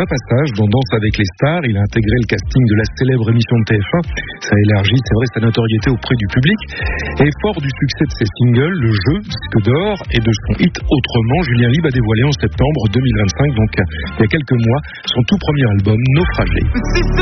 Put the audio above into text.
passage dans Danse avec les stars. Il a intégré le casting de la célèbre émission de TF1. Ça a élargi, c'est vrai, sa notoriété auprès du public. Et fort du succès de ses singles, Le Jeu, disque d'or, et de son hit Autrement, Julien Lieb a dévoilé en septembre 2025, donc il y a quelques mois, son tout premier album, Naufragé.